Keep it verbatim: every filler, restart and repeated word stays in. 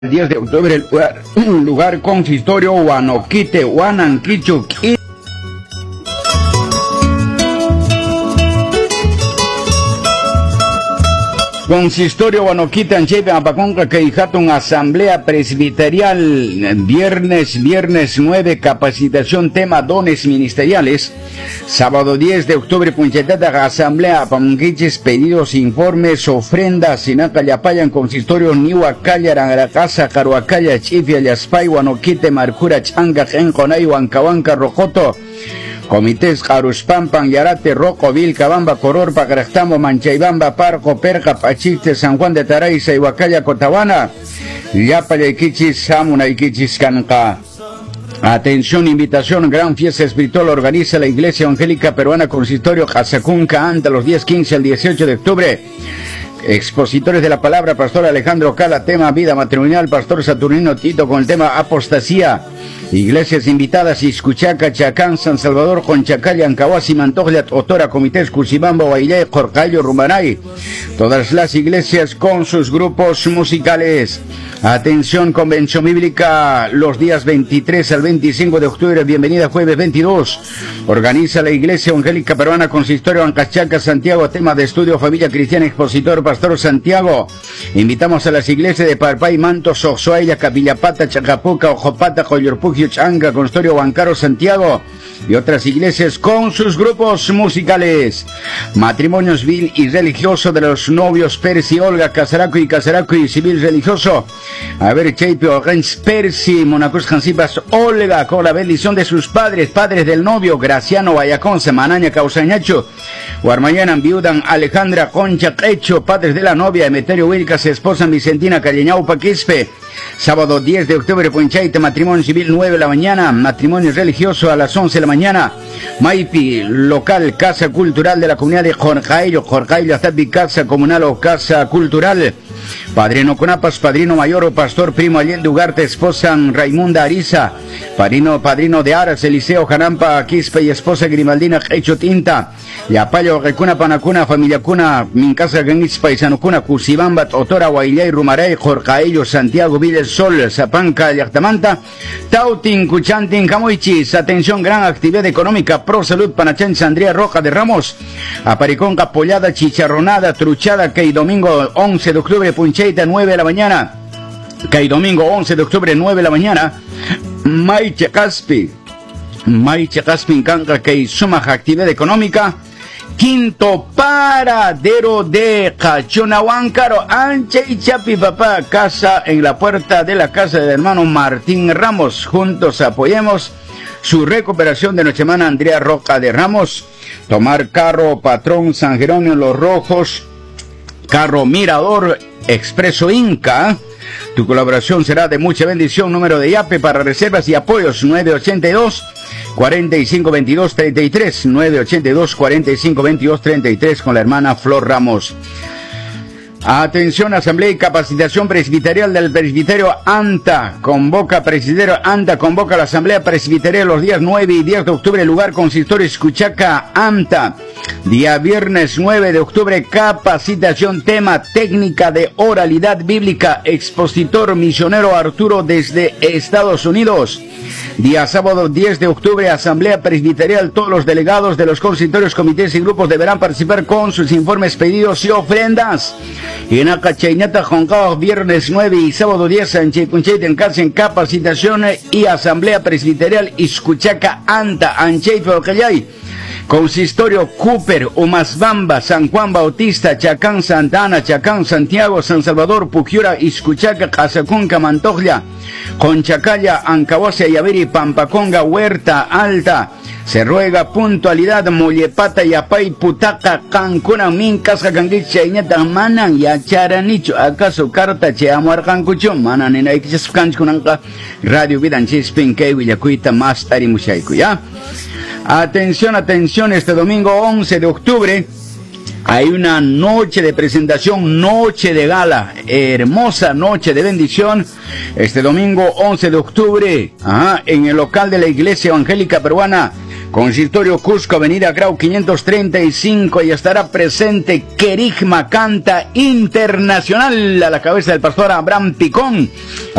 diez de octubre, el lugar, lugar consistorio Huanoquite, Huananquichu. Consistorio Huanoquite, Anchepe, Apaconca, Queijaton, Asamblea Presbiterial, viernes, viernes nueve, capacitación, tema, dones ministeriales. Sábado diez de octubre, Punchetata, Asamblea, Pamunquiches, pedidos, informes, ofrendas, Sinacayapaya, Consistorio, Nihuacaya, Rangaracasa, Caruacaya, Chifia, Yaspay, Huanoquite, Marcura, Changa, Genconay, Huancahuanca, Rojoto. Comités Jaruspampan, Yarate, Roco, Vilcabamba, Cororpa, Crastamo, Manchaybamba, Parco, Perca, Pachiste, San Juan de Taraiza, Ihuacaya, Cotabana, Yapaya, Iquichis, Samuna, Iquichis, Canca. Atención, invitación, gran fiesta espiritual organiza la Iglesia Evangélica Peruana Consistorio Jasacunca ante los días quince al dieciocho de octubre. Expositores de la palabra, Pastor Alejandro Cala, tema vida matrimonial, Pastor Saturnino Tito con el tema apostasía. Iglesias invitadas, Iscuchaca, Chacán, San Salvador, Conchacaya, Ancahuasi, Mantojla, Otora, Comités, Cucibamba, Guaylay, Jorcayo, Rumanay. Todas las iglesias con sus grupos musicales. Atención, convención bíblica, los días veintitrés al veinticinco de octubre, bienvenida jueves veintidós. Organiza la Iglesia Evangélica Peruana Consistorio Ancachaca, Santiago, tema de estudio, familia cristiana, expositor, Pastor Santiago. Invitamos a las iglesias de Parpay, Manto, Soxoaya, Capillapata, Chacapuca, Ojopata, Coyorpugio, Changa, Consistorio Bancaro, Santiago y otras iglesias con sus grupos musicales. Matrimonio civil y religioso de los novios Percy, Olga, Casaraco y Casaraco y civil religioso. A ver, Cheipio, Gens Percy, Monacus Jansipas, Olga, con la bendición de sus padres, padres del novio, Graciano, Vallacón, Semanaña, Causañacho, Guarmayanan, Viudan, Alejandra, Concha, Quecho, padres de la novia, Emeterio Wilcas, esposa Vicentina, Calleñaupa, Quispe. Sábado diez de octubre, Puenchaite, matrimonio civil nueve de la mañana, matrimonio religioso a las once de la mañana. Maipi, local, Casa Cultural de la comunidad de Jorcaillo, Jorcaillo, hasta Casa Comunal o Casa Cultural. Padrino Conapas, padrino mayor o pastor primo Allende Ugarte, esposa Raimunda Ariza, padrino, padrino de Aras, Eliseo Janampa, Quispe y esposa Grimaldina Hecho Tinta, Yapayo, Recuna Panacuna, familia Cuna, Mincasa Ganis, Paisano Cuna, Cusibamba, Otora, Guaylay, Rumaray, Jorcaello, Santiago, Villa el Sol, Zapanca, Yactamanta, Tautin, Cuchantin, Camoichis. Atención, gran actividad económica, Pro Salud, Panachancha, Andrea Roja de Ramos, Apariconca, Pollada, Chicharronada, Truchada, que domingo once de octubre, Puncheita, nueve de la mañana. Que domingo once de octubre, nueve de la mañana. Maiche Caspi. Maiche Caspi, Canca, que suma actividad económica. Quinto paradero de Cachonahuancaro, Anche y Chapi Papá, casa en la puerta de la casa del hermano Martín Ramos. Juntos apoyemos su recuperación de nuestra hermana Andrea Roca de Ramos. Tomar carro, patrón San Jerónimo Los Rojos, carro Mirador, Expreso Inca. Tu colaboración será de mucha bendición. Número de YAPE para reservas y apoyos nueve ochenta y dos, cuarenta y cinco veintidós, treinta y tres, nueve ochenta y dos, cuarenta y cinco veintidós, treinta y tres con la hermana Flor Ramos. Atención, Asamblea y Capacitación Presbiterial del Presbiterio ANTA. Convoca, Presbiterio ANTA, convoca a la Asamblea Presbiterial los días nueve y diez de octubre, lugar consistorio Escuchaca, ANTA. Día viernes nueve de octubre, capacitación, tema, técnica de oralidad bíblica, expositor misionero Arturo desde Estados Unidos. Día sábado diez de octubre, Asamblea Presbiterial, todos los delegados de los consistorios, comités y grupos deberán participar con sus informes, pedidos y ofrendas. Y en Acachainata, Joncao, viernes nueve y sábado diez, en Checuncheite, en casa, en capacitación y Asamblea Presbiterial, Iscuchaca, Anta, Anchey, Porcayay. Consistorio Cooper, Umasbamba, San Juan Bautista, Chacán, Santa Ana, Chacán, Santiago, San Salvador, Puquiura, Iscuchaca, Casacunca, Mantojla, Conchacaya, Ancahuasia, Yaviri, Pampaconga, Huerta Alta. Se ruega puntualidad, Mollepata, Yapay, Putaca, Cancuna, Mincas, Cacanguicha, Iñata, Manan, Yacharanicho, acaso carta, Cheamuar, Cancucho, Manan, en Aichas, Cancunanca, Radio Vida, Chispin, Kei, Villacuita, más Tarimushaiku, ¿ya? Atención, atención, este domingo once de octubre hay una noche de presentación, noche de gala, hermosa noche de bendición, este domingo once de octubre, ajá, en el local de la Iglesia Evangélica Peruana Consistorio Cusco, avenida Grau quinientos treinta y cinco, y estará presente Querigma Canta Internacional a la cabeza del pastor Abraham Picón.